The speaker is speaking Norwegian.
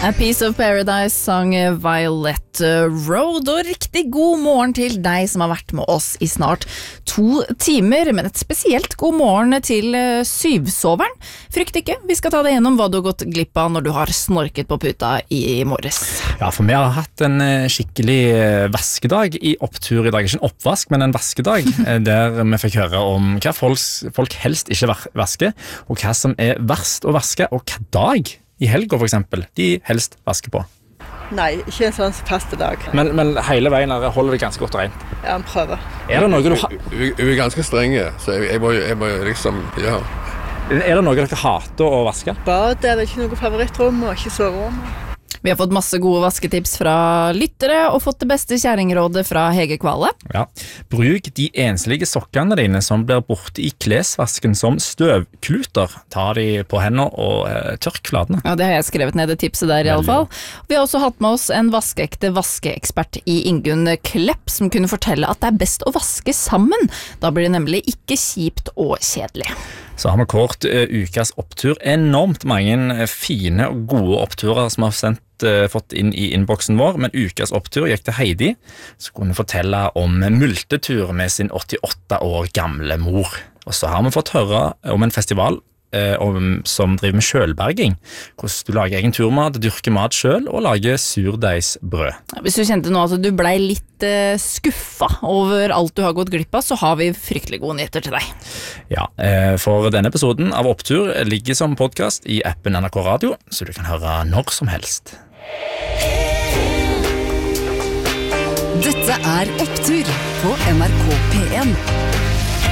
A Piece of Paradise sang Violet Road, og riktig god morgen til deg som har vært med oss i snart 2 timer, men et spesielt god morgen til syvsoveren. Frykt ikke, vi skal ta deg gjennom hva du har gått glipp av når du har snorket på puta i morges. Ja, for vi har hatt en skikkelig vaskedag i opptur i dag, ikke en oppvask, men en vaskedag, der vi fikk høre om hva folk helst ikke vasker, og hva som er verst å vaske, og hva dag i helga for eksempel, de helst vasker på. Nei, ikke en sånn faste dag. Men hele veien holder det ganske godt rent. Ja, han prøver. Er det noe du Hun er ganske strenge, så jeg må liksom, ja. Er det noe dere hater å vaske? Bad er det ikke noe favorittrom, og ikke soverom. Vi har fått masse gode vasketips fra lyttere, og fått det beste kjæringrådet fra Hege Kvale. Ja, bruk de enslige sokkene dine som blir borte i klesvasken som støvkluter. Ta de på hender og tørk fladene. Ja, det har jeg skrevet ned det tipset der i alle fall. Vi har også hatt med oss en vaskeekte vaskeekspert i Ingunn Klepp, som kunne fortelle at det er best å vaske sammen. Da blir det nemlig ikke kjipt og kjedelig. Så har vi kort ukas opptur. Enormt mange fine og gode oppturer som har fått inn i innboksen vår, men ukas opptur gikk til Heidi, som kunne fortelle om multetur med sin 88 år gamle mor. Og så har vi fått høre om en festival som driver med kjølberging, hvordan du lager egen turmat, dyrker mat selv og lager surdeigsbrød. Hvis du kjente nå at du ble litt skuffa over alt du har gått glipp av, så har vi fryktelig gode nyheter til deg. Ja, for denne episoden av Opptur ligger som podcast i appen NRK Radio, så du kan høre når som helst. Dette er Opptur på NRK P1.